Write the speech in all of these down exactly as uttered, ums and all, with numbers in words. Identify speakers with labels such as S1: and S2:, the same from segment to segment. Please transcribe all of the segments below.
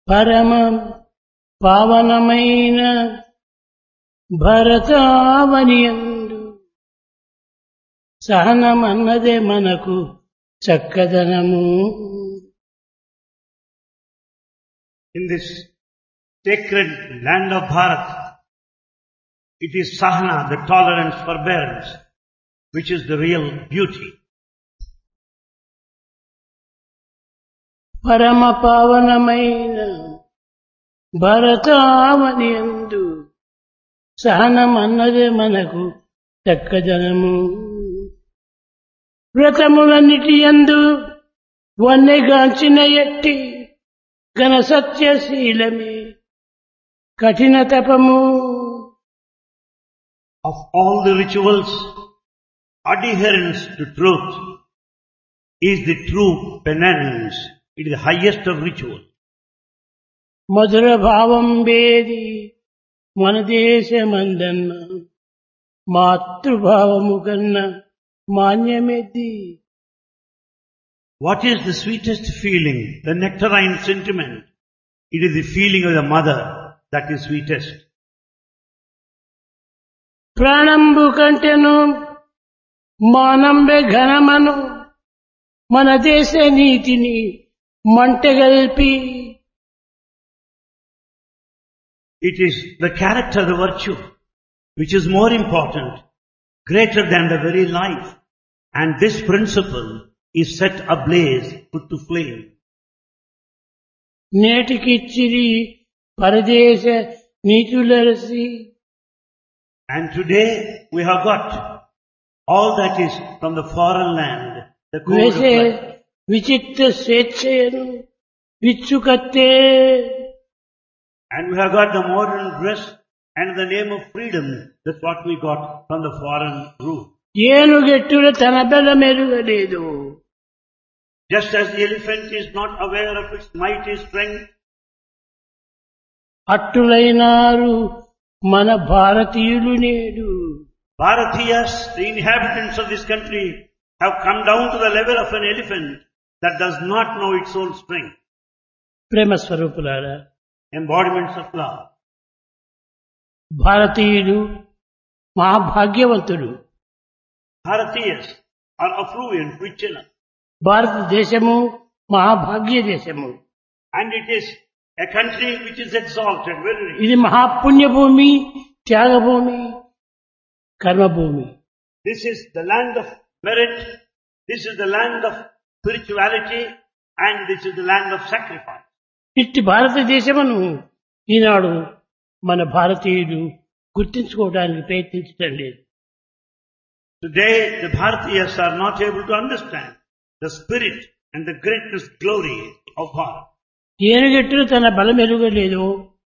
S1: పరమ పావనమైన భరతావనియందు సహనమన్నదే మనకు చక్కదనము.
S2: In this sacred land of Bharat, it is Sahana, the tolerance, forbearance, which is the real beauty.
S1: పరమ పావనమైన భరతావనియందు సహనమన్నదే మనకు చక్కదనము. వ్రతములన్నిటి యందు వన్నెగాంచిన ఎట్టి ఘన సత్యశీలమే కఠిన తపము.
S2: Of all the rituals, adherence to truth is the true penance. It is the highest of rituals.
S1: మధుర భావం వేది మన దేశమందన్న మాతృభావము కన్నా మాన్యమెది.
S2: What is the sweetest feeling? The nectarine sentiment. It is the feeling of the mother that is sweetest.
S1: ప్రాణంబు కంటెను మానంబె ఘనమను మన దేశ నీతిని మంటగల్పి.
S2: It is the character, the virtue, which is more important, greater than the very life. And this principle is set ablaze, put to flame.
S1: నేటికిచ్చిరి పరదేశ నీతులరసి.
S2: And today we have got all that is from the foreign land, the code of
S1: వేసే
S2: life.
S1: విచిత్ర స్వేచ్ఛయను విచ్చుకత్తే.
S2: And we have got the modern dress and the name of freedom. That's what we got from the foreign rule.
S1: ఏనుగెట్టుల తన బలమెరుగలేదు.
S2: Just as the elephant is not aware of its mighty strength,
S1: అట్టులైనారు మన భారతీయులు నేడు.
S2: Bharatiyas, the inhabitants of this country, have come down to the level of an elephant that does not know its own strength.
S1: ప్రేమ స్వరూపులారా,
S2: Embodiments of love.
S1: భారతీయులు మహాభాగ్యవంతులు.
S2: Bharatiyas are affluent, rich enough.
S1: భారతదేశము మహాభాగ్య దేశము.
S2: And it is a country which is exalted, very rich.
S1: ఇది మహాపుణ్యభూమి, Thyagabhoomi, కర్మభూమి.
S2: This is the land of merit, this is the land of spirituality, and this is the land of sacrifice.
S1: ఇట్టి భారతదేశమును ఈనాడు మన భారతీయులు గుర్తించుకోవడానికి ప్రయత్నించడం లేదు.
S2: Today the Bharatiyas are not able to understand the spirit and the greatness, glory of Bharat.
S1: ఏనుగెట్టులు తన బలం ఎరుగలేదు.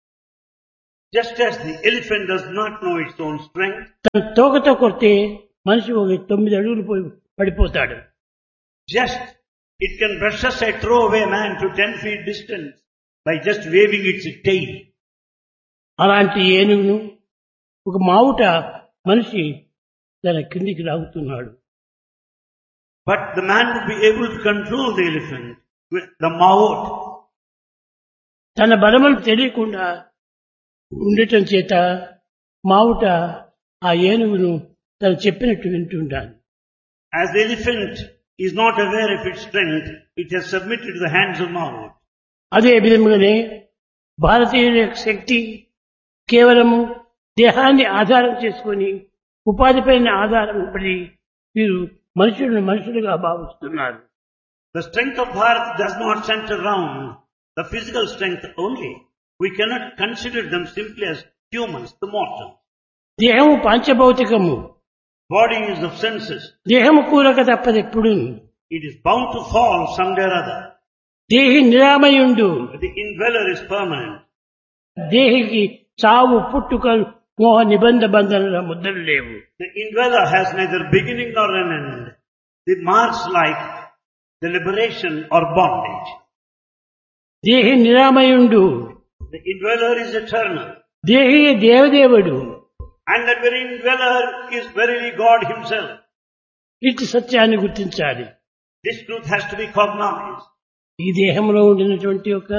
S2: Just as the elephant does not know its own strength,
S1: తన తోకతో కొడితే మనిషి ఒక తొమ్మిది అడుగులు పోయి పడిపోతాడు.
S2: just it can brush aside, throw away a man to ten feet distance by just waving its tail.
S1: అలాంటి ఏనుగును ఒక మావుట మనిషి తన కిందికి లాగుతున్నాడు.
S2: But the man would be able to control the elephant with the maut.
S1: తన బలములు తెలియకుండా ఉండటం చేత మావుట ఆ ఏనుగును తను చెప్పినట్టు వింటుంటాను.
S2: As the elephant is not aware of its strength, it has submitted to the hands of maut.
S1: అదే విధముగానే భారతీయుల యొక్క శక్తి కేవలము దేహాన్ని ఆధారం చేసుకొని ఉపాధిపైన ఆధారం పడి వీరు మనుషులను మనుషులుగా భావిస్తున్నారు.
S2: The strength of Bharat does not center around the physical strength only. We cannot consider them simply as humans, the mortal.
S1: దేహము పాంచభౌతికము.
S2: Body is of senses.
S1: దేహము కూలక తప్పదెప్పుడు.
S2: It is bound to fall someday or other.
S1: దేహి నిరామయుండు.
S2: The indweller is permanent.
S1: దేహికి చావు పుట్టుకలు మోహ నిబంధ బంధనల ముద్రలు లేవు.
S2: The indweller has neither beginning nor an end. The marks like the liberation or bondage.
S1: దేహి నిరామయుండు.
S2: The indweller is eternal.
S1: దేహి దేవదేవుడు.
S2: And that very indweller is verily God himself.
S1: ఇట్టి సత్యాన్ని గుర్తించాలి.
S2: This truth has to be cognized.
S1: ఈ దేహంలో ఉండినటువంటి ఒక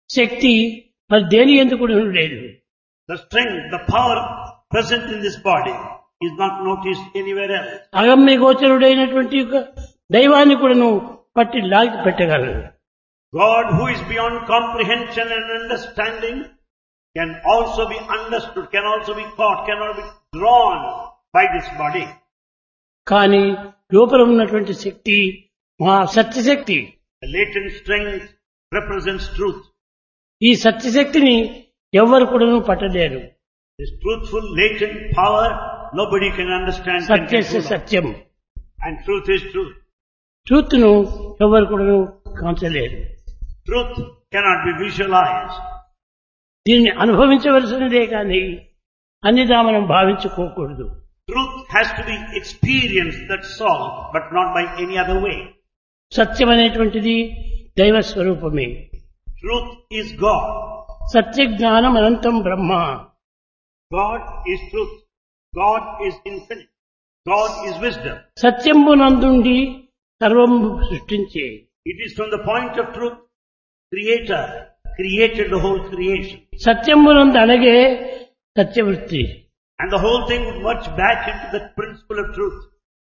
S1: శక్తి మరి దేని ఎందుకు కూడా లేదు.
S2: The strength, the power present in this body is not noticed anywhere else.
S1: అగమ్య గోచరుడైనటువంటి యొక్క దైవాన్ని కూడాను పట్టి లాగి పెట్టగలరు.
S2: God, who is beyond comprehension and understanding, can also be understood, can also be caught, cannot be drawn by this body.
S1: కానీ లోపల ఉన్నటువంటి శక్తి మహా సత్యశక్తి.
S2: The latent strength represents truth.
S1: ఈ సత్యశక్తిని ఎవ్వరు కూడాను పట్టలేరు.
S2: This truthful latent power nobody can understand. can
S1: సత్యస్య
S2: control.
S1: Satyam.
S2: And truth is truth.
S1: Truth ను ఎవరు కూడాను కాంచలేరు.
S2: Truth cannot be visualized.
S1: దీన్ని అనుభవించవలసినదే కానీ అన్నిదా మనం భావించుకోకూడదు.
S2: Truth has to be experienced, that's all, but not by any other way.
S1: సత్యం అనేటువంటిది దైవ స్వరూపమే.
S2: Truth is God.
S1: సత్య జ్ఞానం అనంతం బ్రహ్మ.
S2: God is truth. God is infinite. God is wisdom.
S1: సత్యంబునందుండి సర్వం సృష్టించే.
S2: It is from the point of truth, Creator created the whole creation.
S1: సత్యంబునందు అనగే సత్యవృత్తి.
S2: And the whole thing would merge back into the principle of truth.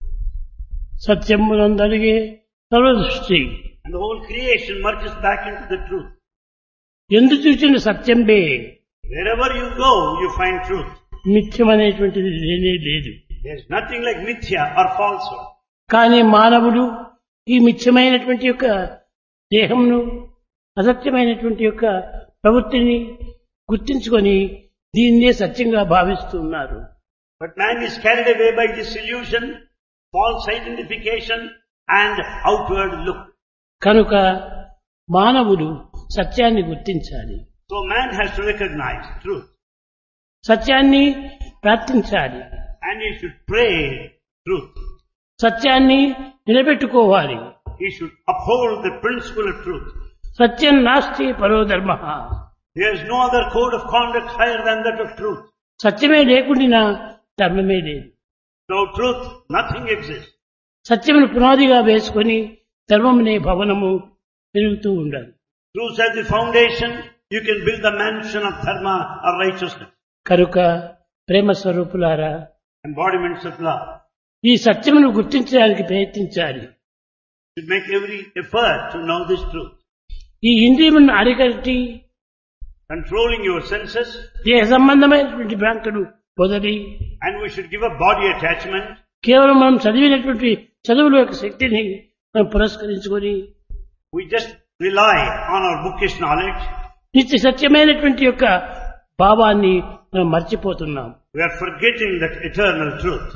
S1: సత్యంబునందు అనగే సర్వదృష్టి.
S2: And the whole creation merges back into the truth.
S1: ఎందు చూసిన సత్యంబే.
S2: Wherever you go, you find truth.
S1: మిథ్యం అనేటువంటిది లేనే లేదు.
S2: There's nothing like mithya or falsehood.
S1: కానీ మానవుడు ఈ మిథ్యమైనటువంటి యొక్క దేహంను అసత్యమైనటువంటి యొక్క ప్రవృత్తిని గుర్తించుకొని దీన్నే సత్యంగా భావిస్తున్నారు.
S2: But man is carried away by disillusion, false identification and outward look.
S1: కనుక మానవుడు సత్యాన్ని గుర్తించాలి.
S2: So man has to recognize truth.
S1: సత్యాన్ని ప్రార్థించాలి.
S2: And he should pray truth.
S1: సత్యాన్ని నిలబెట్టుకోవాలి.
S2: He should uphold the principle of truth.
S1: సత్యం నాస్తి పరో ధర్మ.
S2: There is no other code of conduct higher than that of truth.
S1: సత్యమే లేకుండా ధర్మమే లేదు.
S2: Without truth, nothing exists.
S1: సత్యమును పునాదిగా వేసుకొని ధర్మమునే భవనము పెరుగుతూ ఉండాలి.
S2: Truth as the foundation, you can build the mansion of dharma or righteousness.
S1: కనుక ప్రేమ స్వరూపులారా,
S2: Embodiments of love.
S1: ఈ సత్యమును గుర్తించడానికి ప్రయత్నించాలి.
S2: You should make every effort to know this truth.
S1: ఈ ఇంద్రియములను అరికట్టి
S2: Controlling your senses,
S1: దేహ సంబంధమైనటువంటి భ్రాంతులు వదిలి
S2: and we should give up body attachment.
S1: కేవలం మనం చదివినటువంటి చదువుల యొక్క శక్తిని మనం పురస్కరించుకొని
S2: We just rely on our bookish knowledge.
S1: నిత్య సత్యమైనటువంటి యొక్క భావాన్ని మనం మర్చిపోతున్నాం.
S2: We are forgetting that eternal truth.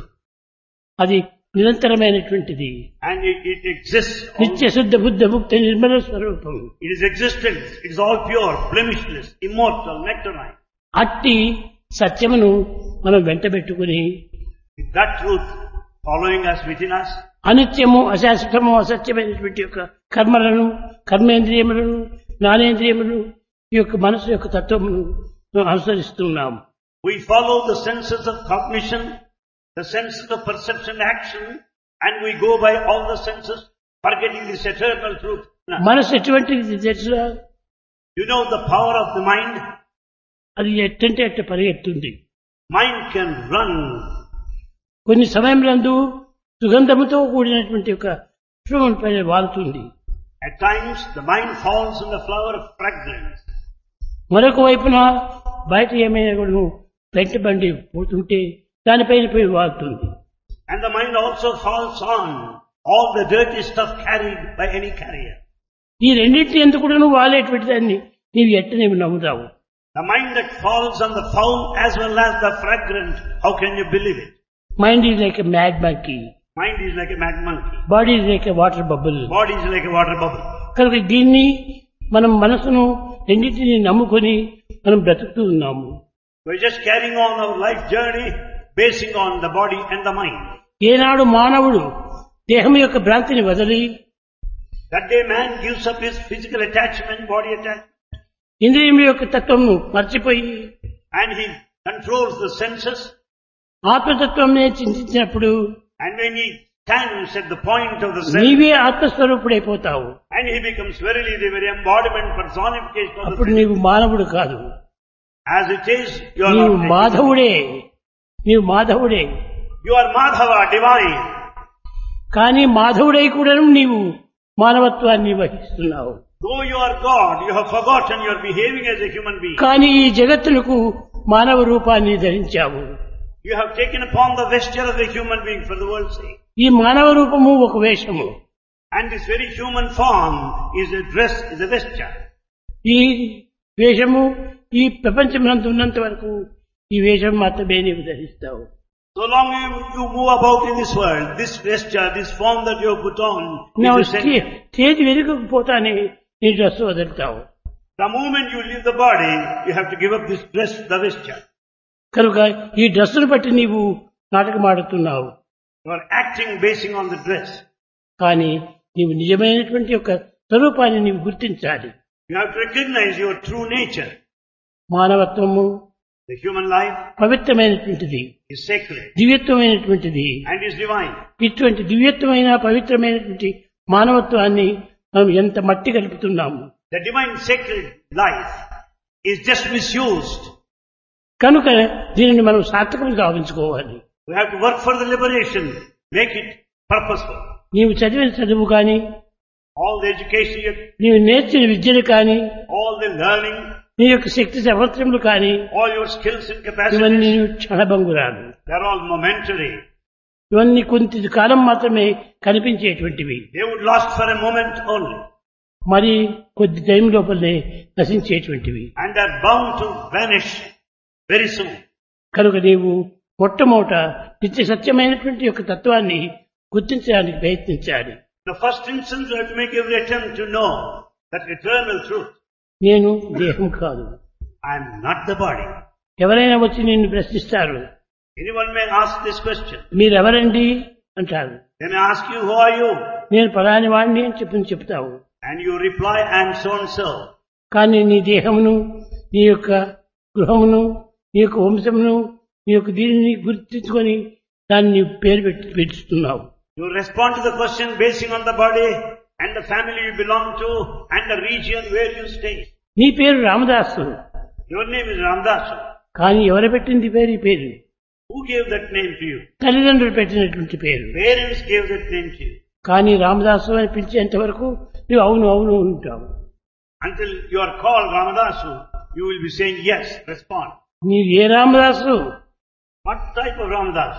S1: అది నిరంతరమైనటువంటిది.
S2: And it, it exists.
S1: నిత్య శుద్ధ బుద్ధ ముక్త నిర్మల స్వరూపం.
S2: It is existence. It is all pure, blemishless, immortal, nectarine.
S1: అట్టి సత్యమును మనం వెంటబెట్టుకుని
S2: With that truth following us within us,
S1: అనిత్యము అశాశ్వతము అసత్యమైనటువంటి యొక్క కర్మలను కర్మేంద్రియములను జ్ఞానేంద్రియములను ఈ యొక్క మనసు యొక్క తత్వమును మనం అనుసరిస్తున్నాము.
S2: we follow the senses of cognition, the senses of perception, action, and we go by all the senses, forgetting this eternal truth.
S1: మనసు ఎటువంటిది తెలుసా?
S2: You know the power of the mind?
S1: అది ఎట్టంటే అట్ట పరిగెత్తుంది.
S2: Mind can run.
S1: కొన్ని సమయంలో సుగంధముతో కూడినటువంటి ఒక పుష్పం పైన వాలుతుంది.
S2: At times the mind falls in the flower of fragrance.
S1: మరొక వైపున బయట ఏమైనా కూడా పెంట బండి పోతుంటే దానిపైన పోయి వాలుతుంది.
S2: And the mind also falls on all the dirty stuff carried by any carrier.
S1: ఈ రెండింటి ఎందుకు కూడా వాలేటువంటి దాన్ని నీవు ఎట్ట నీవు నమ్ముతావు?
S2: The mind that falls on the foul as well as the fragrant, how can you believe it?
S1: Mind is like a mad monkey.
S2: Mind is like a mad monkey.
S1: Body is like a water bubble.
S2: Body is like a water bubble.
S1: కనుక దీన్ని మనం మనసును రెండింటిని నమ్ముకొని మనం బ్రతుకుతూ ఉన్నాము.
S2: We're just carrying on our life journey basing on the body and the mind.
S1: ఏనాడు మానవుడు దేహం యొక్క భ్రాంతిని వదిలి
S2: That day man gives up his physical attachment, body attachment,
S1: ఇంద్రియముల యొక్క తత్వంను మర్చిపోయి
S2: and he controls the senses.
S1: ఆత్మతత్వంనే చింతించినప్పుడు
S2: And when he stands at the point of the self.
S1: నీవే ఆత్మస్వరూపుడైపోతావు.
S2: And he becomes verily the very embodiment, personification of the
S1: అప్పుడు
S2: self.
S1: నీవు మానవుడు కాదు,
S2: As it is, you are
S1: నీవు
S2: not.
S1: మాధవుడే. నీవు మాధవుడే.
S2: You are Madhava, divine.
S1: కానీ మాధవుడై కూడా నీవు మానవత్వాన్ని వహిస్తున్నావు.
S2: Though you are God, you have forgotten you are behaving as a human being.
S1: కానీ ఈ జగత్తులకు మానవ రూపాన్ని ధరించావు.
S2: You have taken upon the vesture of a human being for the world's sake.
S1: ఈ మానవ రూపము ఒక వేషము.
S2: And this very human form is a dress, is a vesture.
S1: ఈ వేషము ఈ ప్రపంచమునందు ఉన్నంత వరకు ఈ వేషం మాత్రమే నీవు ధరిస్తావు.
S2: So long you, you move about in this world, this vesture, this form that you have put on,
S1: నువ్వు
S2: is essential.
S1: స్టేజ్ వెనుకపోతానే నీ dress వదులుతావు.
S2: The moment you leave the body, you have to give up this dress, the vesture.
S1: కనుక ఈ డ్రెస్సును బట్టి నీవు నాటకమాడుతున్నావు.
S2: You are acting basing on the dress.
S1: కానీ నీవు నిజమైనటువంటి యొక్క స్వరూపాన్ని నీవు గుర్తించాలి.
S2: You have to recognize your true nature.
S1: మానవత్వము
S2: The human life
S1: పవిత్రమైనటువంటిది,
S2: is sacred
S1: దివ్యత్వమైనటువంటిది.
S2: and is divine.
S1: ఇటువంటి దివ్యత్వమైన పవిత్రమైనటువంటి మానవత్వాన్ని మనం ఎంత మట్టి కలుపుతున్నాము.
S2: The divine sacred life is just misused.
S1: కనుక దీనిని మనం సార్థకం గావించుకోవాలి.
S2: We have to work for the liberation, make it purposeful.
S1: నీవు చదివిన చదువు కానీ,
S2: All the education, you-
S1: నీవు నేర్చిన విద్యలు కానీ,
S2: all the learning,
S1: నీ యొక్క శక్తి సామర్థ్యములు కానీ,
S2: all your skills and
S1: ఇవన్నీ
S2: capacities,
S1: క్షణభంగురాలు.
S2: they're all momentary.
S1: ఇవన్నీ కొంత కాలం మాత్రమే కనిపించేటువంటివి.
S2: They would last for a moment only.
S1: మరి కొద్ది టైం లోపలనే నశించేటువంటివి.
S2: And they're bound to vanish very soon.
S1: కనుక నీవు మొట్టమొదట నిత్య సత్యమైనటువంటి యొక్క తత్వాన్ని గుర్తించడానికి ప్రయత్నించాలి.
S2: The first instance you have to make every attempt to know that eternal truth.
S1: నేను దేహం కాదు.
S2: I am not the body.
S1: ఎవరైనా వచ్చి నిన్ను ప్రశ్నిస్తారు,
S2: Anyone may ask this question.
S1: మీరెవరండి అంటారు.
S2: They may ask you, who are you?
S1: నేను పలాని వాడిని అని చెప్పి చెప్తావు.
S2: And you reply, I am so and so.
S1: కానీ నీ దేహమును, నీ యొక్క గృహమును, నీ యొక్క వంశమును, నీ యొక్క దీనిని గుర్తించుకొని దాన్ని నీవు పేరు పెట్టి పెట్టుతున్నావు.
S2: You respond to the question basing on the body and the family you belong to and the region where you stay.
S1: నీ పేరు Ramadasu.
S2: Your name is Ramdasu.
S1: కానీ ఎవరు పెట్టింది పేరు? ఈ పేరు
S2: Who gave that name to you?
S1: తల్లిదండ్రులు పెట్టినటువంటి పేరు.
S2: Parents gave that name to you.
S1: కానీ రామదాసు అని పిలిచేంత వరకు నువ్వు అవును అవును ఉంటావు.
S2: Until you are called Ramadasu, you will be saying yes, respond.
S1: నీవు ఏ Ramadasu?
S2: What type of Ramadasu?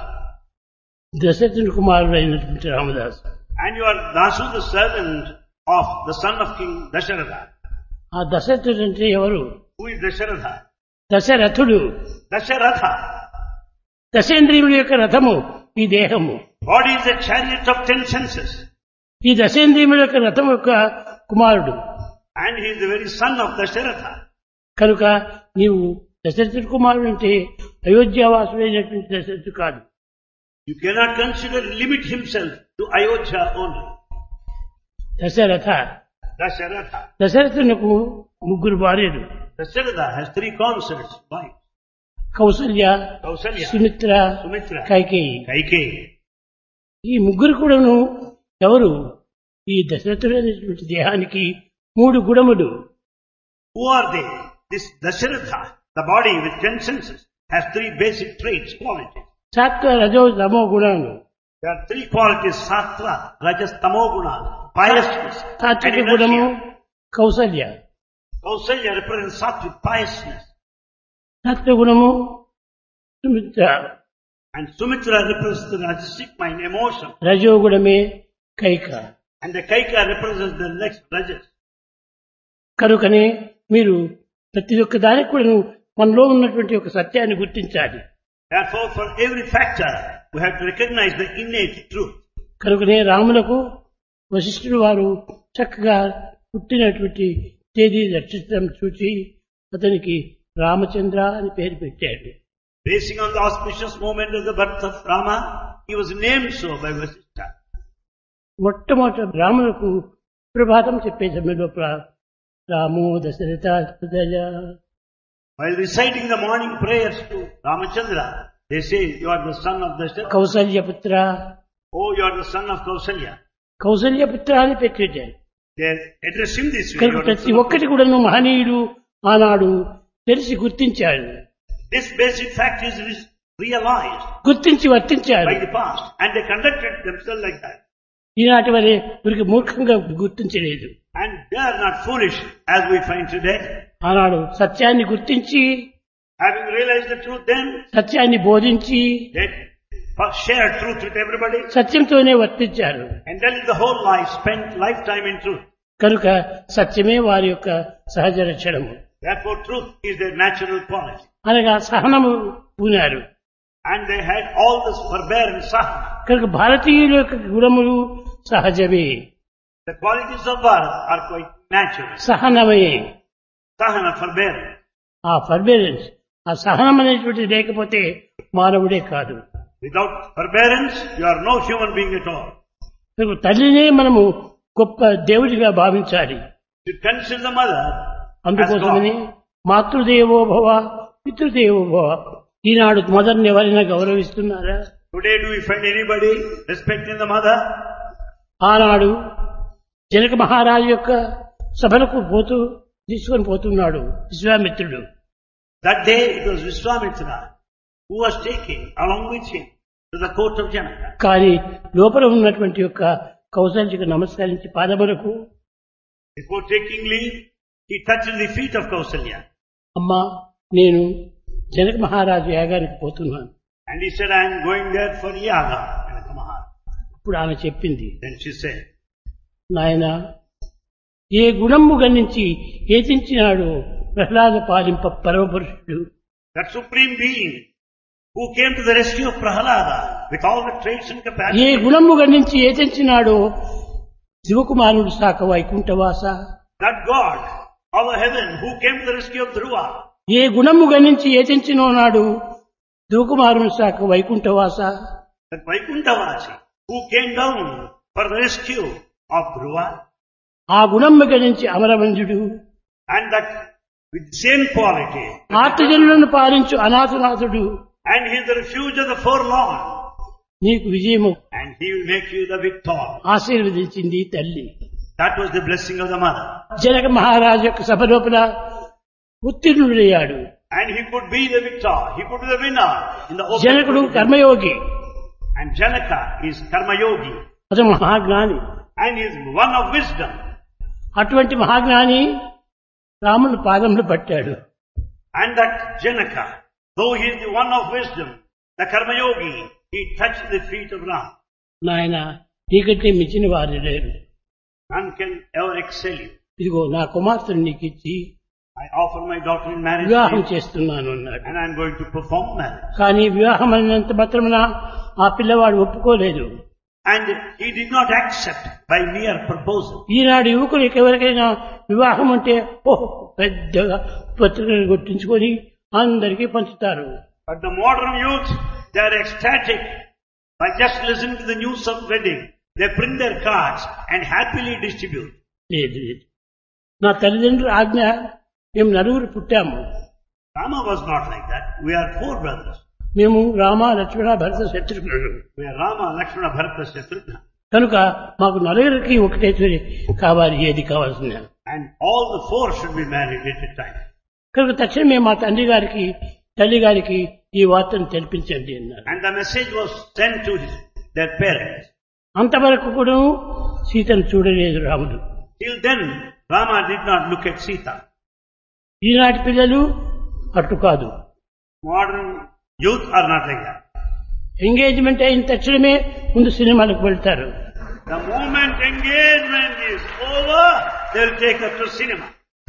S1: దశరథుని కుమారుడు అయినటువంటి Ramadasu.
S2: And you are Dasu, the servant of the son of King Dasharatha.
S1: ఆ దశరథుడు అంటే ఎవరు?
S2: Who is Dasharatha?
S1: దశరథుడు.
S2: Dasharatha.
S1: దశేంద్రియముల యొక్క రథము ఈ దేహము.
S2: Body is a chariot of ten senses.
S1: ఈ దశేంద్రియముల యొక్క రథం యొక్క కుమారుడు.
S2: And he is the very son of Dasharatha.
S1: కనుక నీవు దశరథుడి కుమారుడు అంటే అయోధ్యావాసుడైనటువంటి దశరథుడు కాదు.
S2: You cannot consider, limit himself to Ayodhya only.
S1: Dasharatha.
S2: Dasharatha.
S1: దశరథునకు ముగ్గురు భార్యలు.
S2: Dasharatha has three consorts, wives.
S1: Kaushalya,
S2: Kausalya,
S1: Sumitra,
S2: Sumitra,
S1: Kaikeyi.
S2: Kaikeyi.
S1: ఈ ముగ్గురు కూడాను ఎవరు? ఈ దశరథుడైనటువంటి దేహానికి మూడు గుణములు.
S2: Who are they? This Dasharatha, the body with ten senses, has three basic traits, qualities.
S1: సాత్వ రజో తమో గుణాలు.
S2: There are three qualities, sattva, rajas, tamo guna, piousness and
S1: సాత్విక గుణము
S2: inertia.
S1: Kaushalya,
S2: Kausalya represents sattvic piousness
S1: సత్వ గుణము Sumitra,
S2: and Sumitra represents the rajasic mind, emotion,
S1: రజోగుణమే Kaika.
S2: and the Kaika represents the next rajas.
S1: కనుకనే మీరు ప్రతి ఒక్క దానికి కూడా మనలో ఉన్నటువంటి ఒక సత్యాన్ని గుర్తించాలి.
S2: Therefore, for every factor, we have to recognize the innate truth.
S1: కనుకనే రాములకు వశిష్ఠుడు వారు చక్కగా పుట్టినటువంటి తేదీ నక్షత్రం చూసి అతనికి రామచంద్ర అని పేరు పెట్టాడు.
S2: Basing on the auspicious moment of the birth of Rama, he was named so by Vasishtha.
S1: మొట్టమొదట రాములకు ప్రభాతం చెప్పే సమయంలో రామో దశరథ హృదయ.
S2: While reciting the morning prayers to Ramachandra, they say, you are the son of Dasharatha,
S1: కౌసల్యపుత్ర,
S2: Oh, you are the son of Kausalya.
S1: కౌసల్యపుత్ర అని పెట్టారు.
S2: They address him this way.
S1: కనుక
S2: "You are the
S1: ప్రతి
S2: son of
S1: ఒక్కటి కూడాను మహనీయుడు ఆనాడు తెలిసి గుర్తించాడు,
S2: This basic fact is re- realized
S1: గుర్తించి వర్తించాడు.
S2: by the past, and they conducted themselves like that.
S1: ఈనాటి వరే వీరికి మూర్ఖంగా గుర్తించలేదు.
S2: And they are not foolish as we find today.
S1: ఆనాడు సత్యాన్ని గుర్తించి,
S2: Having realized the truth then,
S1: సత్యాన్ని బోధించి,
S2: they first shared truth with everybody,
S1: సత్యంతోనే వర్తించారు.
S2: and then the whole life spent lifetime in truth.
S1: కనుక సత్యమే వారి యొక్క సహజ లక్షణము.
S2: Therefore truth is their natural quality.
S1: అనగా సహనము పూనారు.
S2: And they had all this forbearance, sahana.
S1: కనుక భారతీయుల యొక్క గుణములు సహజమే,
S2: The qualities of Bharat are quite natural.
S1: సహనమే.
S2: Sahana, forbearance.
S1: ఆ ఫర్బేరెన్స్, ఆ సహనం అనేటువంటిది లేకపోతే మానవుడే కాదు.
S2: Without forbearance, you are no human being at all.
S1: కనుక తల్లినే మనము గొప్ప దేవుడిగా భావించాలి.
S2: To consider the mother as
S1: అందుకోసమని
S2: God.
S1: మాతృదేవో భవ పితృదేవో భవ. ఈనాడు మదర్ని ఎవరైనా గౌరవిస్తున్నారా?
S2: Today do we find anybody respecting the mother?
S1: ఆనాడు జనక మహారాజు యొక్క సభలకు పోతూ తీసుకొని పోతున్నాడు విశ్వామిత్రుడు.
S2: That day it was Vishwamitra who was taking along with him to the court of Janaka.
S1: కానీ లోపల ఉన్నటువంటి యొక్క కౌశల్యకు నమస్కరించి పాదములకు,
S2: Before taking leave, he touched the feet of Kausalya.
S1: అమ్మా నేను జనక మహారాజు యాగానికి పోతున్నాను.
S2: And he said, I am going there for yaga. Janaka Maharaj.
S1: ఇప్పుడు ఆమె చెప్పింది,
S2: Then she said,
S1: నాయన ఏ గుణము గణించి ఏతించినాడు Prahlada పాలింప పరమపురుషుడు.
S2: that supreme being who came to the rescue of Prahalada with all the traits and
S1: A
S2: capacity.
S1: గుణము గణించి ఏతించినాడో శివకుమారుడు శాఖ వైకుంఠవాస.
S2: That God, our heaven, who came to the rescue of Dhruva.
S1: ఏ గుణము గణించి ఏతించినో నాడు శివకుమారుడు శాఖ వైకుంఠవాస.
S2: That Vaikunthavasi, who came down for the rescue of Dhruva.
S1: ఆ గుణము గణించి అమరవంజుడు,
S2: And that with the same quality.
S1: ఆర్తజనులను పాలించు అనాథనాథుడు.
S2: And he is the refuge of the forlorn.
S1: నీకు విజయము
S2: And he will make you the victor.
S1: ఆశీర్వదించింది తల్లి.
S2: That was the blessing of the mother.
S1: Janaka మహారాజు యొక్క సభ లోపల ఉత్తీర్ణుడయ్యాడు.
S2: And he could be the victor. He could be the winner in the open
S1: జనకుడు
S2: court.
S1: Karmayogi,
S2: And Janaka is Karma Yogi.
S1: అతను మహాజ్ఞాని.
S2: And he is one of wisdom.
S1: అటువంటి మహాజ్ఞాని రాముని పాదములు పట్టాడు.
S2: And that Janaka, though he is the one of wisdom, the Karma Yogi, he touched the feet of Ram.
S1: నాయన నీకంటే మించిన వారు లేరు.
S2: None can ever excel you.
S1: ఇదిగో నా కుమార్తెను నీకు ఇచ్చి
S2: I offer my daughter in marriage
S1: వివాహం
S2: to you,
S1: చేస్తున్నాను అన్నాడు.
S2: and I am going to perform marriage.
S1: కానీ వివాహం అన్నంత మాత్రమున ఆ పిల్లవాడు ఒప్పుకోలేదు.
S2: And he did not accept by mere proposal.
S1: ఈనాడు యువకులకు ఎవరికైనా వివాహం అంటే ఓహో పెద్దగా పత్రికలు కొట్టించుకొని అందరికీ పంచుతారు.
S2: But the modern youth, they are ecstatic by just listening to the news of wedding. They print their cards and happily distribute.
S1: లేదు లేదు, నా తల్లిదండ్రుల ఆజ్ఞ, మేము నలుగురు పుట్టాము.
S2: Rama was not like that. We are four brothers.
S1: మేము రామ లక్ష్మణ భరత శత్రుఘ్నుడు.
S2: We are Rama, Lakshmana, Bharata, Shatrugna.
S1: కనుక మాకు నలుగురికి ఒకటే తొలి కావాలి, ఏది కావాల్సిన.
S2: And all the four should be married at a time.
S1: కనుక తక్షణమే మా తండ్రి గారికి తల్లి గారికి ఈ వార్తను తెలిపించండి అన్నారు.
S2: And the message was sent to his, their parents.
S1: అంతవరకు కూడా సీతను చూడలేదు రాముడు.
S2: Till then, Rama did not look at Sita.
S1: ఈనాటి పిల్లలు అటు కాదు.
S2: Modern youth are not like that.
S1: Engagement అయిన తక్షణమే ముందు సినిమాలకు వెళ్తారు.
S2: The moment engagement is over, they will take her to cinema.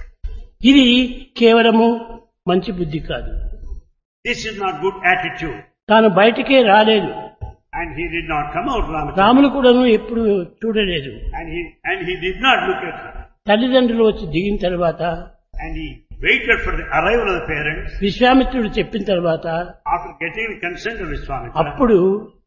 S1: ఇది కేవలము మంచి బుద్ధి కాదు.
S2: This is not good attitude.
S1: తాను బయటికే రాలేదు.
S2: And he did not come out, Ramachandra.
S1: Ramulu కూడాను ఎప్పుడు చూడలేదు.
S2: And he, and he did not look at her.
S1: తల్లిదండ్రులు వచ్చి దిగిన తర్వాత,
S2: And he waited for the arrival of the parents.
S1: విశ్వామిత్రుడు చెప్పిన తర్వాత,
S2: After getting the consent of Vishwamitra,
S1: అప్పుడు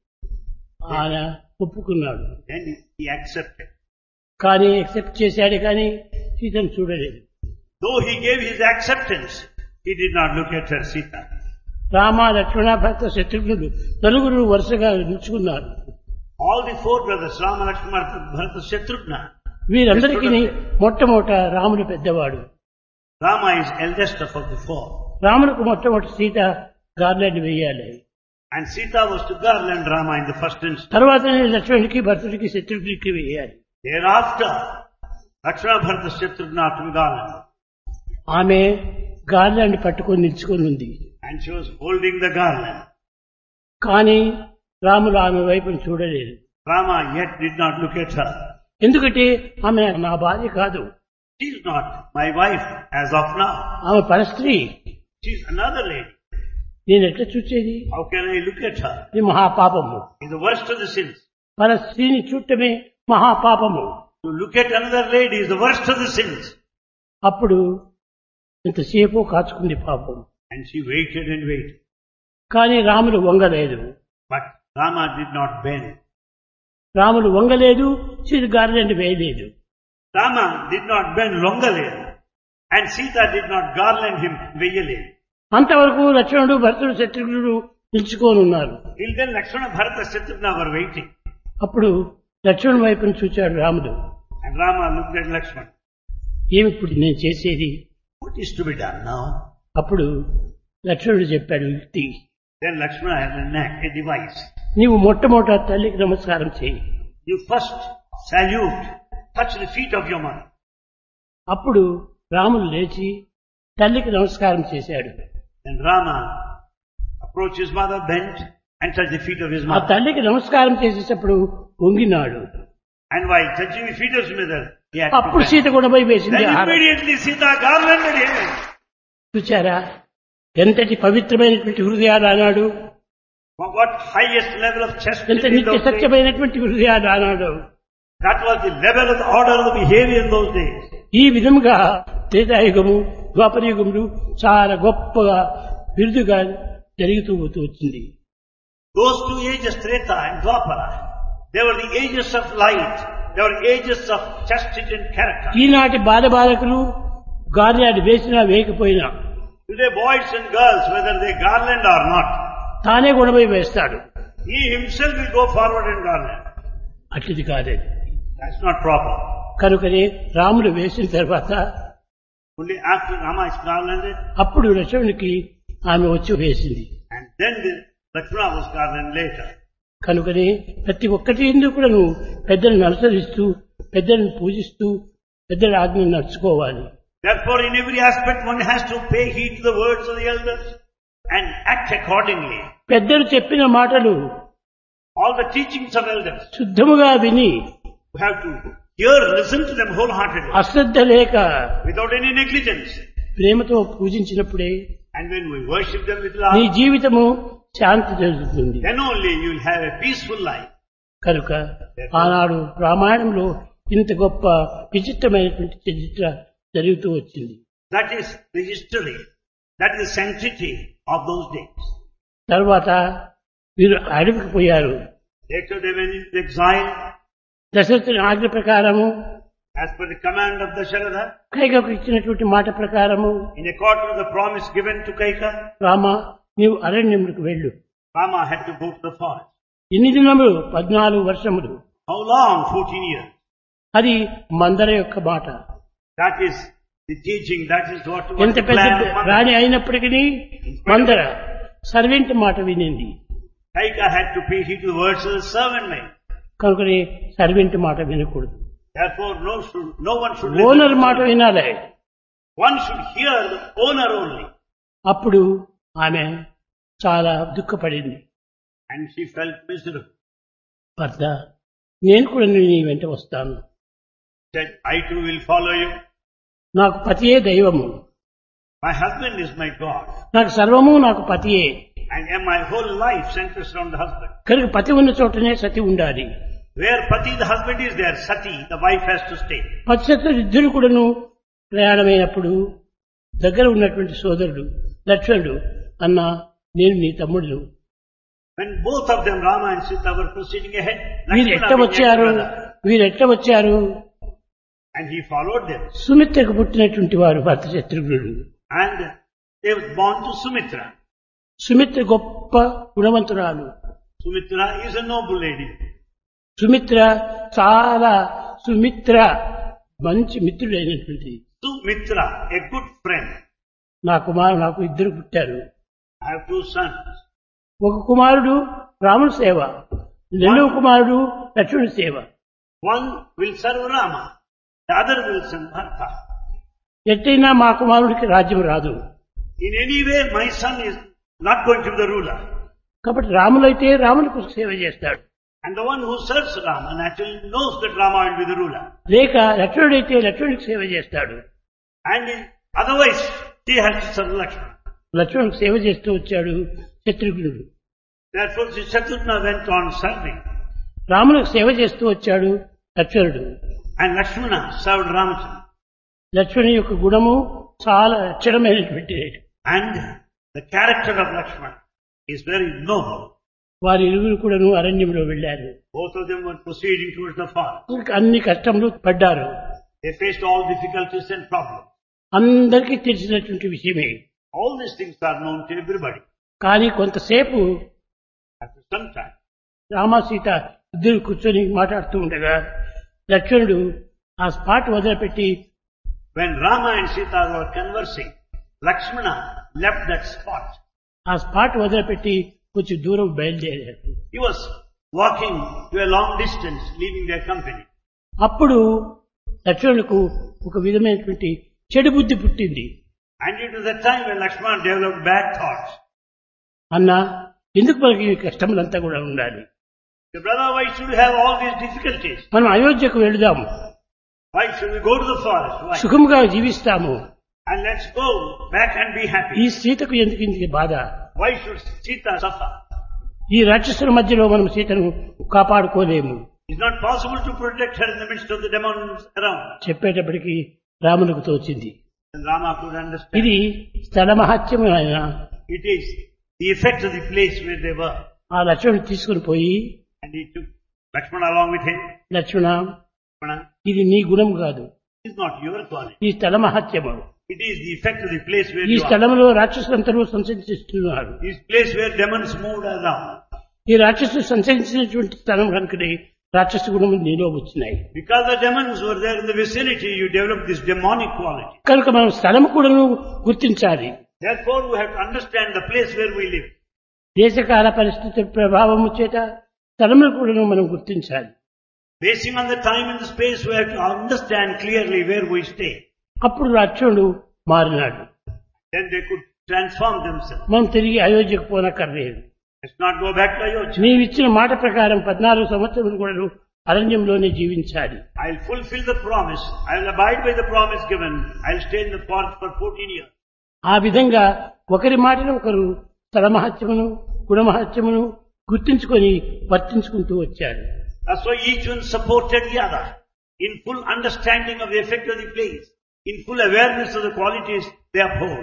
S1: ఆయన ఒప్పుకున్నాడు.
S2: then he accepted.
S1: కానీ యాక్సెప్ట్ చేశాడు, కానీ సీతను చూడలేదు.
S2: Though he gave his acceptance, he did not look at her, Sita.
S1: Rama Lakshmana భరత శత్రుఘ్నుడు నలుగురు వరుసగా నిలుచుకున్నారు.
S2: All the four brothers, Rama, Lakshmana, Bharata, Shatrughna.
S1: వీరందరికీ మొట్టమొదట రాముడు పెద్దవాడు.
S2: Rama is eldest of the four.
S1: రామునికి మొట్టమొదటి సీత గార్లెండ్ వేయాలి.
S2: And Sita was to garland Rama in the first instance.
S1: తర్వాతనే లక్ష్మణుడికి భరతుడికి శత్రుఘ్నుడికి వేయాలి.
S2: Thereafter, Lakshmana, Bharata, Shatrughna are to be garland.
S1: ఆమె గార్లెండ్ పట్టుకొని నిల్చుకొని ఉంది.
S2: And she was holding the garland.
S1: కానీ రాముడు ఆమె వైపును చూడలేదు.
S2: Rama yet did not look at her.
S1: ఎందుకంటే ఆమె నా భార్య కాదు.
S2: She is not my wife as of now.
S1: ఆమె పరస్త్రీ.
S2: She is another lady.
S1: నేను ఎట్లా చూసేది?
S2: How can I look at her?
S1: ఇది మహాపాపము.
S2: It's the worst of the sins.
S1: పరస్త్రీని చూడటమే మహాపాపము.
S2: To look at another lady is the worst of the sins.
S1: అప్పుడు ఇంతసేపు కాచుకుంది పాపం.
S2: And she waited and waited.
S1: కానీ రాముడు వంగలేదు.
S2: But Rama did not bend.
S1: రాముడు వంగలేదు, Sita garland వేయలేదు.
S2: Rama did not bend longale. And Sita did not garland him veyale.
S1: అంతవరకు లక్ష్మణుడు భరతుడు శత్రుఘ్నుడు నిలుచుకొని ఉన్నారు.
S2: Till then Lakshmana, Bharata, Shatrughna were waiting.
S1: అప్పుడు లక్ష్మణుడి వైపును చూచాడు రాముడు.
S2: And Rama looked at Lakshmana.
S1: ఏమి ఇప్పుడు నేను చేసేది?
S2: What is to be done now?
S1: అప్పుడు లక్ష్మణుడు చెప్పాడు యుక్తి.
S2: Then Lakshmana had a knack, a device.
S1: నీవు మొట్టమొదట తల్లికి నమస్కారం చేయి.
S2: You first salute, touch the feet of your mother.
S1: అప్పుడు రాముడు లేచి తల్లికి నమస్కారం చేశాడు.
S2: Then Rama approached his mother, bent and touched the feet of his
S1: ఆ
S2: mother.
S1: తల్లికి నమస్కారం చేసేటప్పుడు వంగినాడు.
S2: And while touching the feet of his mother, he had to
S1: అప్పుడు
S2: bend.
S1: సీత కూడా పోయి వేసింది
S2: Then
S1: ఆహారం.
S2: immediately Sita garlanded him.
S1: చూచారా ఎంతటి పవిత్రమైనటువంటి హృదయాలు అన్నాడు,
S2: What highest level of
S1: ఎంత
S2: chastity in
S1: నిత్య
S2: those days.
S1: సత్యమైనటువంటి హృదయాలు అన్నాడు.
S2: That was the level of the order of the behavior in those days.
S1: ఈ విధముగా త్రేతాయుగము ద్వాపరయుగములు చాలా గొప్పగా బిరుదుగా జరుగుతూ పోతూ వచ్చింది.
S2: Those two ages, Treta and Dwapara, they were the ages of light. They were ages of chastity and character.
S1: ఈనాటి బాల బాలకులు గార్యాలు వేసినా వేయకపోయినా
S2: Today boys and girls, whether they garland or not,
S1: తానే గుణమై వేస్తాడు.
S2: he himself will go forward and garland.
S1: అట్లది కాలేదు.
S2: That's not proper.
S1: కనుకనే రాముడు వేసిన తర్వాత
S2: Only after Rama is garlanded,
S1: అప్పుడు లక్ష్మణునికి ఆమె వచ్చి వేసింది.
S2: and then the Lakshmana was garlanded later.
S1: కనుకనే ప్రతి ఒక్కటి ఎందుకు కూడా నువ్వు పెద్దలను అనుసరిస్తూ పెద్దలను పూజిస్తూ పెద్దల ఆజ్ఞను నడుచుకోవాలి.
S2: Therefore, in every aspect, one has to pay heed to the words of the elders and act accordingly.
S1: పెద్దలు చెప్పిన మాటలు
S2: All the teachings of elders,
S1: శుద్ధముగా విని
S2: we have to hear, listen to them wholeheartedly,
S1: అశ్రద్ధ లేక
S2: without any negligence.
S1: ప్రేమతో పూజించినప్పుడే
S2: And when we worship them with
S1: నీ
S2: love,
S1: జీవితము శాంతి జరుగుతుంది.
S2: then only you will have a peaceful life.
S1: కనుక ఆనాడు రామాయణంలో ఇంత గొప్ప విచిత్రమైనటువంటి చరిత్ర జరుగుతూ వచ్చింది.
S2: That is the history. That is the sanctity of those days.
S1: తర్వాత వీరు అడవికి పోయారు.
S2: Later they went into exile
S1: దశరథుని ఆజ్ఞ ప్రకారము
S2: as per the command of Dasharatha,
S1: కైకకు ఇచ్చినటువంటి మాట ప్రకారము
S2: in accordance with the promise given to Kaika.
S1: Rama నీవు అరణ్యములకు వెళ్ళు.
S2: Rama had to go to the forest.
S1: ఎన్ని దినములు? పద్నాలుగు వర్షములు.
S2: How long? fourteen years.
S1: అది మందర యొక్క మాట.
S2: That is the teaching. That is what was
S1: ఎంత
S2: the
S1: పెద్ద
S2: plan of Mother.
S1: రాణి అయినప్పటికీ మందర సర్వెంట్ మాట వినింది.
S2: Kaika had to pay heed to the words of the servant maid.
S1: కనుకనే సర్వెంట్ మాట వినకూడదు.
S2: Therefore, no, should, no one should
S1: owner
S2: listen.
S1: మాట వినాలి.
S2: One should hear the owner only.
S1: అప్పుడు ఆమె చాలా దుఃఖపడింది.
S2: And she felt miserable.
S1: భర్త నేను కూడా నీ వెంట వస్తాను.
S2: Said, I too will follow you.
S1: నాకు పతియే దైవము,
S2: My husband is my God.
S1: నాకు సర్వము నాకు పతియే.
S2: And my whole life centers around the husband.
S1: కనుక పతి ఉన్న చోటనే సతి ఉండాలి.
S2: Where Pati, the husband, is there, Sati, the wife has to stay.
S1: పతిశత్రులు ఇద్దరు కూడాను ప్రయాణమైనప్పుడు దగ్గర ఉన్నటువంటి సోదరుడు లక్ష్మణుడు అన్న నేను నీ తమ్ముడు,
S2: When both of them, Rama and Sita, were proceeding ahead,
S1: వీరు ఎట్ట
S2: Lakshmana
S1: వచ్చారు
S2: began brother,
S1: వీరు ఎట్ట వచ్చారు
S2: and he followed them.
S1: సుమిత్రకు పుట్టినటువంటి వారు భర్త శత్రుఘ్నుడు.
S2: And they were born to Sumitra.
S1: Sumitra గొప్ప గుణవంతురాలు.
S2: Sumitra is a noble lady.
S1: Sumitra చాలా సుమిత్ర మంచి మిత్రుడైనటువంటి
S2: Sumitra, a good friend.
S1: నా కుమారు నాకు ఇద్దరు పుట్టారు.
S2: I have two sons.
S1: ఒక కుమారుడు రాముని సేవ, రెండవ కుమారుడు లక్ష్మణుని సేవ.
S2: One will serve Rama, the other will serve Bharata.
S1: ఎట్టయినా మా కుమారుడికి రాజ్యం రాదు.
S2: In any way, my son is not going to be the ruler.
S1: కాబట్టి రాములైతే రామునికి సేవ చేస్తాడు.
S2: And the one who serves Rama naturally knows that Rama will be the ruler.
S1: లేక లక్ష్మణుడైతే లక్ష్మణునికి సేవ చేస్తాడు.
S2: And otherwise, he has to serve Lakshmana.
S1: లక్ష్మణునికి సేవ చేస్తూ వచ్చాడు శత్రుఘ్నుడు.
S2: Therefore, Shatrughna went on serving.
S1: రామునికి సేవ చేస్తూ వచ్చాడు లక్ష్మణుడు.
S2: And Lakshmana served Ramachandra.
S1: లక్ష్మణుని యొక్క గుణము చాలా అక్షరమైనటువంటి.
S2: And the character of Lakshmana is very noble.
S1: వారి ఇరువురు కూడాను అరణ్యంలో వెళ్ళారు.
S2: Both of them were proceeding towards the forest.
S1: అన్ని కష్టములు పడ్డారు.
S2: They faced all difficulties and problems.
S1: అందరికీ తెలిసినటువంటి విషయమే.
S2: All these things are known to everybody.
S1: కానీ కొంతసేపు
S2: After some time,
S1: Rama Sita ఇద్దరు కూర్చొని మాట్లాడుతూ ఉండగా లక్ష్మణుడు ఆ స్పాట్ వదిలిపెట్టి
S2: when Rama and Sita were conversing, Lakshmana left that spot.
S1: ఆ స్పాట్ వదిలిపెట్టి కొంచెం దూరం బయలుదేరాడు.
S2: He was walking to a long distance, leaving their company.
S1: అప్పుడు లక్ష్మణులకు ఒక విధమైనటువంటి చెడు బుద్ధి పుట్టింది.
S2: And it was the time when Lakshmana developed bad thoughts.
S1: అన్నా, ఎందుకు మనకి ఈ కష్టములంతా కూడా ఉండాలి?
S2: The brother, why should we have all these difficulties?
S1: మనం అయోధ్యకు వెళదాము.
S2: Why should we go to the forest? Why?
S1: సుఖముగా జీవిస్తాము.
S2: And let's go back and be
S1: ఈ
S2: happy.
S1: సీతకు ఎందుకు ఇంత బాధ?
S2: Why should Sita suffer?
S1: ఈ రాక్షసుల మధ్యలో మనం సీతను కాపాడుకోలేము.
S2: It's not possible to protect her in the midst of the demons around.
S1: చెప్పేటప్పటికి రామునికి తోచింది.
S2: And Rama could understand.
S1: ఇది స్థల మహత్యం ఆయన.
S2: It is the effect of the place where they were.
S1: ఆ లక్ష్మణుడు తీసుకుని పోయి,
S2: And he took Lakshmana along with him.
S1: Lakshmana,
S2: Lakshmana,
S1: ఇది నీ గుణం కాదు,
S2: it is not your quality.
S1: ఈ స్థల మహత్యము.
S2: It is the effect of the place where
S1: ఈ
S2: you are.
S1: స్థలంలో రాక్షసులంతరూ సంచరిస్తున్నారు.
S2: This place where demons moved around.
S1: ఈ రాక్షసులు సంచరించినటువంటి స్థలం కనుకనే రాక్షస గుణములు నీలో వచ్చినాయి.
S2: Because the demons were there in the vicinity, you developed this demonic quality.
S1: కనుక మనం స్థలం కూడా గుర్తించాలి.
S2: Therefore, we have to understand the place where we live.
S1: దేశకాల పరిస్థితి ప్రభావము చేత స్థలములు కూడా మనం గుర్తించాలి.
S2: Basing on the time and the space, we have to understand clearly where we stay.
S1: అప్పుడు లక్ష్మణుడు మారినాడు.
S2: Then they could transform themselves.
S1: మనం తిరిగి అయోధ్యకు పోనక్కర్లేదు.
S2: Let's not go back to Ayodhya.
S1: నీవిచ్చిన మాట ప్రకారం పద్నాలుగు సంవత్సరాలు కూడా అరణ్యంలోనే జీవించాలి.
S2: I'll fulfill the promise. I'll abide by the promise given. I'll stay in the forest for fourteen years.
S1: ఆ విధంగా ఒకరి మాటను ఒకరు స్థలమహత్యమును గుణమహత్యమును గుర్తించుకొని వర్తించుకుంటూ వచ్చారు.
S2: That's why each one supported the other in full understanding of the effect of the place, in full awareness of the qualities they uphold.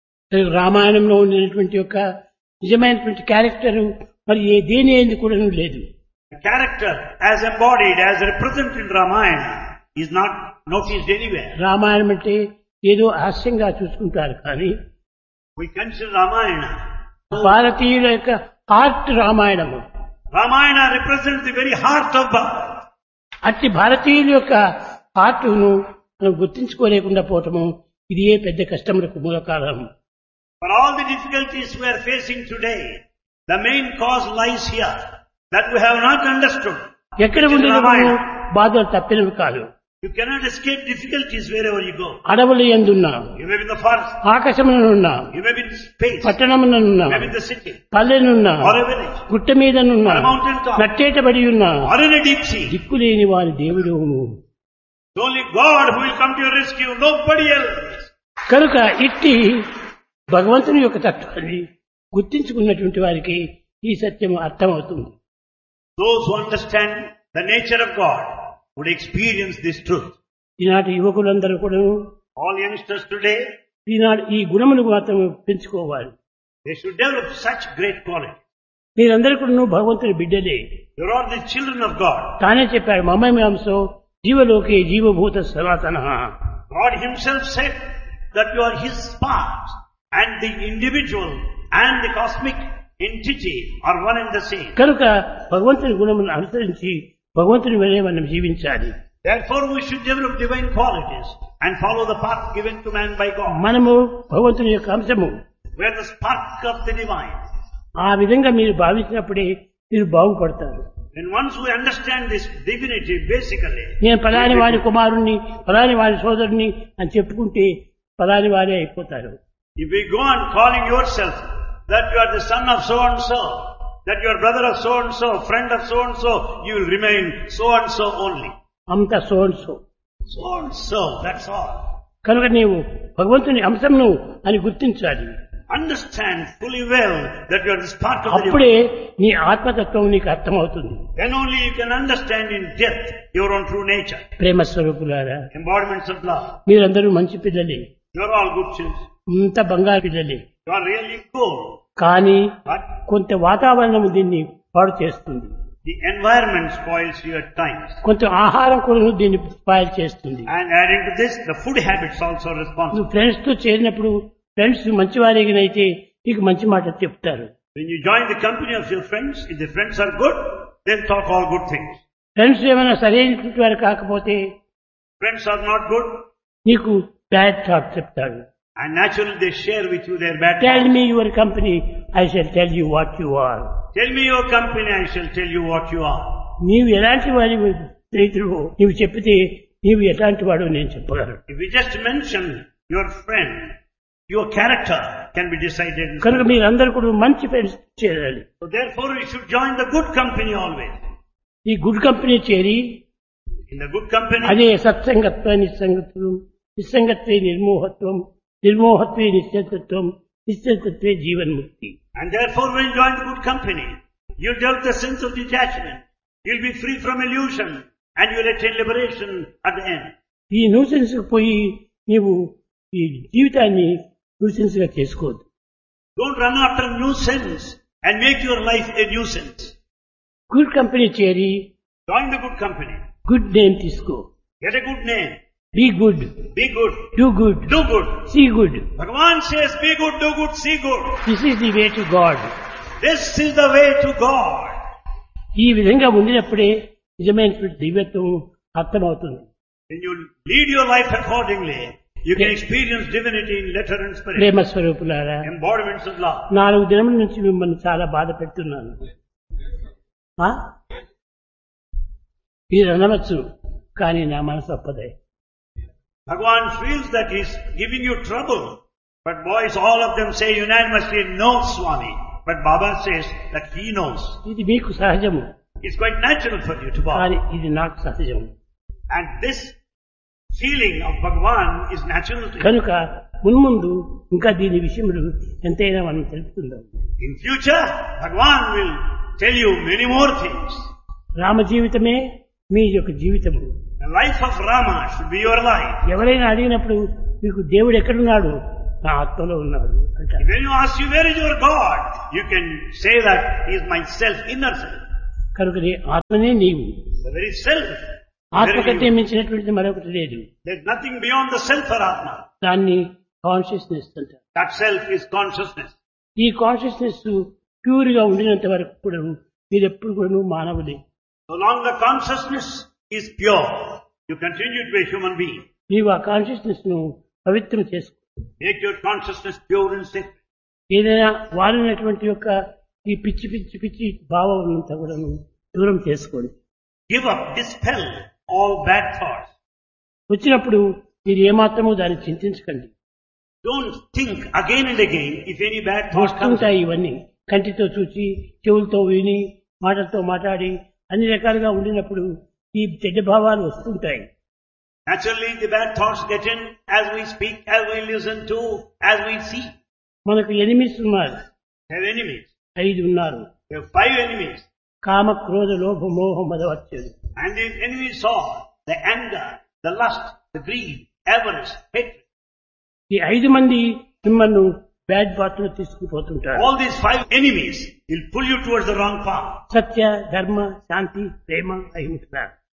S1: రామాయణంలో ఉండేటువంటి యొక్క నిజమైనటువంటి క్యారెక్టర్ మరి ఏ దేని ఏంది కూడా లేదు.
S2: The character as embodied, as represented in Ramayana is not noticed anywhere.
S1: Ramayanam అంటే ఏదో హాస్యంగా చూసుకుంటారు కానీ
S2: We consider Ramayana.
S1: భారతీయుల యొక్క heart Ramayanamu.
S2: Ramayana represents the very heart of Bharat.
S1: అట్టి భారతీయుల యొక్క హార్ట్ను మనం గుర్తించుకోలేకుండా పోవటము ఇది ఏ పెద్ద కష్టములకు మూల కారణం.
S2: For all the difficulties we are facing today, the main cause lies here, that we have not understood.
S1: ఎక్కడ ఉండేది బాధలు తప్పినవి కాదు.
S2: You cannot escape difficulties wherever you go.
S1: అడవులు ఎందున్నా,
S2: You may be in the forest,
S1: ఆకాశమునున్నా,
S2: you may be in space,
S1: పట్టణమునున్నా,
S2: you may be in the city,
S1: పల్లెనున్నా,
S2: or a village,
S1: గుట్ట మీదనున్నా,
S2: or a mountain top,
S1: నట్టేటబడి ఉన్నా,
S2: or in a deep sea.
S1: దిక్కులేని వారి దేవుడు.
S2: It's only God who will come to your rescue, nobody else.
S1: కనుక ఇట్టి భగవంతుని యొక్క తత్వాన్ని గుర్తించుకున్నటువంటి వారికి ఈ సత్యం అర్థమవుతుంది.
S2: Those who understand the nature of God would experience this truth.
S1: ఈనాటి యువకులందరూ కూడా
S2: All youngsters today,
S1: ఈనాడు ఈ గుణములు మాత్రం పెంచుకోవాలి.
S2: they should develop such great quality.
S1: మీరందరూ కూడా భగవంతుని బిడ్డలే.
S2: You're all the children of God.
S1: తానే చెప్పాడు, మమేమాంసో జీవలోకే జీవభూత సనాతన.
S2: God himself said that you are his part, and the individual and the cosmic entity are one and the same.
S1: కనుక భగవంతుని గుణములను అనుసరించి భగవంతుని వలె మనం జీవించాలి.
S2: Therefore we should develop divine qualities and follow the path given to man by God.
S1: మనము భగవంతుని యొక్క అంశము.
S2: We are the spark of the divine.
S1: ఆ విధంగా మీరు భావించినప్పుడే మీరు బాగుపడతారు.
S2: And once we understand this divinity basically,
S1: నేను పలాని వారి కుమారుణ్ణి, పలాని వారి సోదరుని అని చెప్పుకుంటే పలాని వారే అయిపోతారు.
S2: if we go on calling yourself that you are the son of so and so, that you are brother of so and so, friend of so and so, you will remain so and so only.
S1: అంత so and so.
S2: So and so, that's all.
S1: కనుక నీవు భగవంతుని అంశంను అని గుర్తించాలి.
S2: Understand fully well that you are the spark of the divine.
S1: అప్పుడే నీ ఆత్మతత్వం నీకు అర్థమవుతుంది.
S2: Then only you can understand in depth your own true nature.
S1: ప్రేమ స్వరూపులారా,
S2: Embodiments of love.
S1: మీరందరూ మంచి పిల్లలే,
S2: You are all good children.
S1: ఇంత బంగారు పిల్లలే.
S2: You are really good.
S1: కానీ
S2: But
S1: కొంత వాతావరణం దీన్ని పాడు చేస్తుంది.
S2: the environment spoils you at times.
S1: కొంత ఆహారం కూడా దీన్ని స్పాయిల్ చేస్తుంది.
S2: And adding to this, the food habits also responsible.
S1: నువ్వు ఫ్రెండ్స్ తో చేరినప్పుడు ఫ్రెండ్స్ మంచివారిగినైతే నీకు మంచి మాట చెప్తారు.
S2: When you join the company of your friends, if the friends are good, then talk all good things.
S1: Friends ఏమైనా సరైనటువంటి వారు కాకపోతే
S2: Friends are not good,
S1: నీకు బ్యాడ్ థాట్ చెప్తాడు.
S2: and naturally they share with you their bad
S1: tell
S2: thoughts.
S1: Me your company, I shall tell you what you are.
S2: Tell me your company, I shall tell you what you are.
S1: నీవు ఎలాంటి వారి స్నేహితుడు నీవు చెప్పితే నీవు ఎలాంటి వాడు నేను చెప్పగలను.
S2: If we just mention your friend, your character can be decided.
S1: కనుక మీరందరూ కూడా మంచి ఫ్రెండ్స్ చేరాలి.
S2: So therefore you should join the good company always.
S1: ఈ గుడ్ కంపెనీ చేరి
S2: In the good company,
S1: అదే సత్సంగత్వ నిస్సంగత్వం, నిస్సంగత్వే నిర్మోహత్వం, నిర్మోహత్వే నిశ్చతత్వం, నిశ్చతత్వే జీవన్ముక్తి.
S2: and therefore when you join the good company, you'll develop the sense of detachment. You'll be free from illusion and you'll attain liberation at the end.
S1: ఈ nuisance పోయి నీవు ఈ జీవితాన్ని nuisance గా చేసుకోవద్దు.
S2: Don't run after nuisance and make your life a nuisance.
S1: Good company చేరి
S2: Join the good company.
S1: Good name తీసుకో.
S2: Get a good name.
S1: Be good,
S2: Be good.
S1: Do good,
S2: Do good.
S1: See good.
S2: Bhagavan says be good, do good, see good.
S1: This is the way to God.
S2: This is the way to God.
S1: ఈ విధంగా ఉండినప్పుడే నిజమైనటువంటి దివ్యత్వం అర్థమవుతుంది.
S2: When you lead your life accordingly, you can experience divinity in letter and spirit.
S1: ప్రేమ స్వరూపులారా,
S2: Embodiments of love.
S1: నాలుగు దినముల నుంచి మిమ్మల్ని చాలా బాధ పెడుతున్నాను. ఆ? మీరు అనవచ్చు, కానీ నా మనసు ఒప్పదే.
S2: Bhagavan feels that he's giving you trouble. But boys, all of them say unanimously, no, Swami. But Baba says that he knows.
S1: ఇది మీకు సహజము,
S2: It's quite natural for you to bow.
S1: కానీ ఇది నాకు సహజము.
S2: And this feeling of Bhagavan is natural to you.
S1: కనుక మున్ముందు ఇంకా దీని విషయములు ఎంతైనా మనం తెలుపుకుందాం.
S2: In future, Bhagavan will tell you many more things.
S1: Rama జీవితమే మీ యొక్క జీవితము.
S2: The life of Rama should be your life.
S1: ఎవరైనా అడిగినప్పుడు మీకు దేవుడు ఎక్కడున్నాడు, నా ఆత్మలో ఉన్నాడు అంటారు.
S2: When you ask you where is your God, you can say that he is my self, inner self.
S1: కనుక నీ ఆత్మనే నీవు.
S2: The very self.
S1: ఆత్మ
S2: Very
S1: కంటే
S2: you.
S1: మించినటువంటిది మరొకటి లేదు.
S2: There's nothing beyond the self or Atma.
S1: దాన్ని కాన్షియస్నెస్ అంటారు.
S2: That self is consciousness.
S1: ఈ కాన్షియస్నెస్ ప్యూర్ గా ఉండినంత వరకు కూడా మీరు ఎప్పుడు కూడా మానవులే.
S2: So long the consciousness is pure, you continue to be a human being.
S1: నీవు ఆ కాన్షియస్నెస్ ను పవిత్రం చేసుకో.
S2: Make your consciousness pure and sacred.
S1: ఏదైనా వాడినటువంటి యొక్క ఈ పిచ్చి పిచ్చి పిచ్చి భావం అంతా కూడా దూరం చేసుకోండి.
S2: Give up, dispel all bad thoughts.
S1: వచ్చినప్పుడు మీరు ఏమాత్రమూ దాన్ని చింతించకండి.
S2: Don't think again and again if any bad thought comes.
S1: వస్తుంటాయి ఇవన్నీ. కంటితో చూసి, చెవులతో విని, మాటలతో మాట్లాడి అన్ని రకాలుగా ఉండినప్పుడు ఈ చెడ్డ భావాలు వస్తుంటాయి.
S2: Naturally the bad thoughts get in as we speak, as we listen to, as we see.
S1: మనకు ఎనిమిస్ ఉన్నారు,
S2: We have enemies.
S1: ఐదు ఉన్నారు.
S2: We have five enemies.
S1: కామ, క్రోధ, లోభ, మోహ, మదవచ్చదు.
S2: And these enemies are the anger, the lust, the greed, avarice, hatred.
S1: ఈ ఐదు మంది మిమ్మల్ని బ్యాడ్ పాత్ లో తీసుకుపోతుంటారు.
S2: All these five enemies will pull you towards the wrong path.
S1: సత్య, ధర్మ, శాంతి, ప్రేమ, అహింస.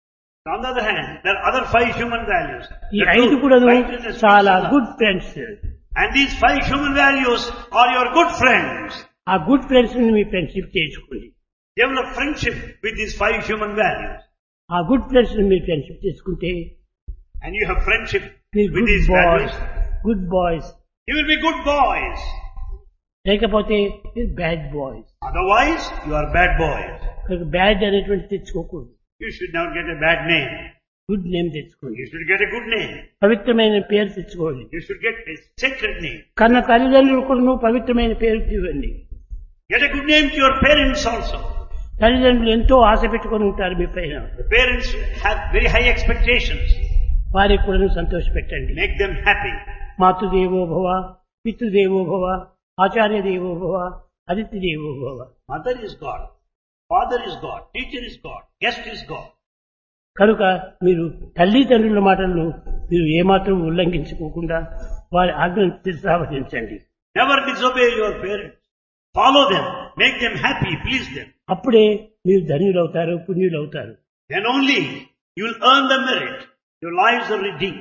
S2: On the other hand, there are other five human values.
S1: ఈ
S2: The
S1: ఐదు
S2: truth,
S1: కూడా
S2: righteousness,
S1: చాలా
S2: peace, and love.
S1: Good friends.
S2: And these five human values are your good friends.
S1: ఆ good friends ని మీ friendship చేసుకోండి.
S2: Develop friendship with these five human values.
S1: ఆ good friends ని మీరు ఫ్రెండ్షిప్ చేసుకుంటే
S2: and you have friendship
S1: మీరు
S2: with
S1: good
S2: these bad
S1: boys
S2: boys,
S1: good boys
S2: you will be good boys.
S1: లేకపోతే మీరు bad boys.
S2: Otherwise, you are bad boys.
S1: Bad అనేటువంటి తెచ్చుకోకూడదు.
S2: You should not get a bad name.
S1: Good name తెచ్చుకోండి.
S2: You should get a good name.
S1: పవిత్రమైన పేరు తెచ్చుకోండి.
S2: You should get a sacred name.
S1: కన్న తల్లిదండ్రులు కూడా పవిత్రమైన పేరు ఇవ్వండి.
S2: Get a good name to your parents also.
S1: తల్లిదండ్రులు ఎంతో ఆశ పెట్టుకొని ఉంటారు మీ పైన.
S2: The parents have very high expectations.
S1: వారికి కూడా సంతోష పెట్టండి.
S2: Make them happy.
S1: మాతృదేవో భవ, పితృదేవో భవ, ఆచార్య దేవో భవ, అతిథి దేవో భవ.
S2: Mother is God, father is God, teacher is God, guest is God.
S1: కనుక మీరు తల్లిదండ్రుల మాటలను మీరు ఏమాత్రం ఉల్లంఘించుకోకుండా వారి ఆజ్ఞను శిరసావహించండి.
S2: Never disobey your parents. Follow them, make them happy, please them.
S1: అప్పుడే మీరు ధన్యులవుతారు, పుణ్యులవుతారు.
S2: Then only you will earn the merit. Your lives are redeemed.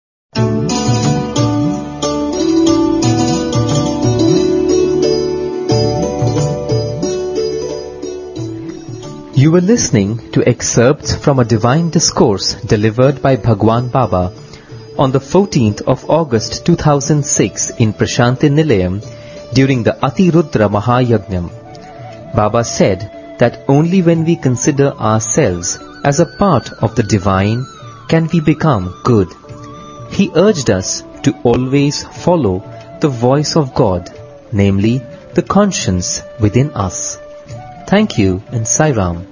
S3: You were listening to excerpts from a divine discourse delivered by Bhagwan Baba on the fourteenth of August two thousand six in Prashanti Nilayam during the Atirudra Mahayajnam. Baba said that only when we consider ourselves as a part of the divine can we become good. He urged us to always follow the voice of God, namely the conscience within us. Thank you and Sai Ram.